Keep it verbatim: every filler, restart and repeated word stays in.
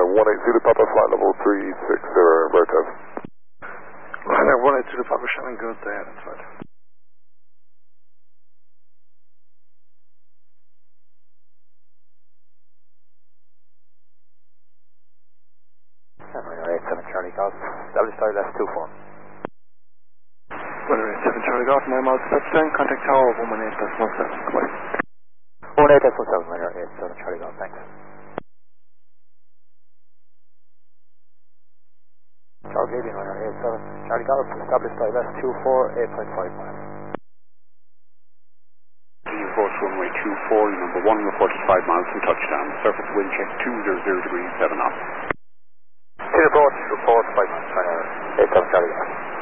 one eight zero Papa, flight level three six zero, Bertov. Ryanair one eight zero Papa, showing good there, that's right. Ryanair eight seven Charlie Golf, established I L S two four. Ryanair eight seven Charlie Golf, nine miles touchdown, contact tower one one eight decimal seven, goodbye. one eight decimal seven, Ryanair eight seven Charlie Golf, thanks. Charles Leading, Ryanair eight seven Charlie Golf, established I L S two four, eight point five miles. Approach runway two four, number one, reported five miles from touchdown. Surface wind check two hundred degrees, seven knots. Two approach, report five miles, Ryanair eight seven Charlie Golf.